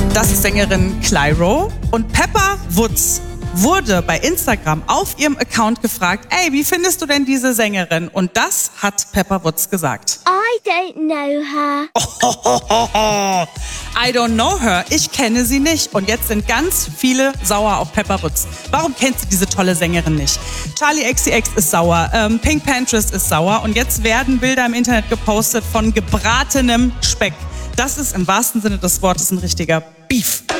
Das ist Sängerin Clyro. Und Pepper Woods wurde bei Instagram auf ihrem Account gefragt, ey, wie findest du denn diese Sängerin? Und das hat Pepper Woods gesagt. I don't know her. I don't know her. Ich kenne sie nicht. Und jetzt sind ganz viele sauer auf Pepper Woods. Warum kennt sie diese tolle Sängerin nicht? Charli XCX ist sauer, Pink Panthers ist sauer und jetzt werden Bilder im Internet gepostet von gebratenem Speck. Das ist im wahrsten Sinne des Wortes ein richtiger Beef.